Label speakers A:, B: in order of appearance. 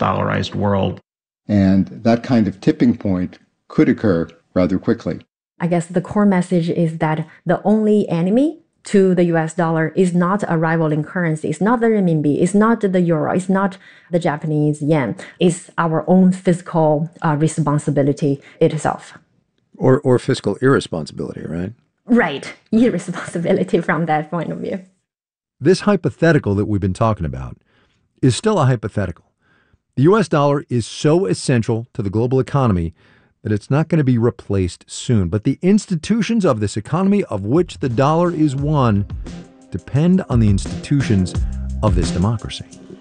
A: dollarized world.
B: And that kind of tipping point could occur rather quickly.
C: I guess the core message is that the only enemy to the US dollar is not a rivaling currency. It's not the renminbi. It's not the euro. It's not the Japanese yen. It's our own fiscal responsibility itself.
D: Or fiscal irresponsibility, right?
C: Right. Irresponsibility from that point of view.
D: This hypothetical that we've been talking about is still a hypothetical. The US dollar is so essential to the global economy that it's not going to be replaced soon. But the institutions of this economy, of which the dollar is one, depend on the institutions of this democracy.